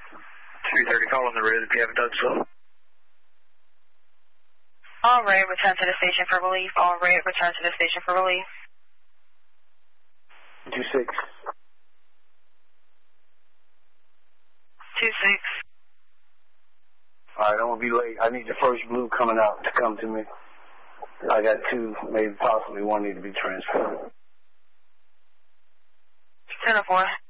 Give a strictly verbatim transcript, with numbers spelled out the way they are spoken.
three thirty, call on the red if you haven't done so. All right, return to the station for relief. All right, return to the station for relief. two six. two six. All right, I'm going to be late. I need the first blue coming out to come to me. I got two, maybe possibly one need to be transferred. ten four.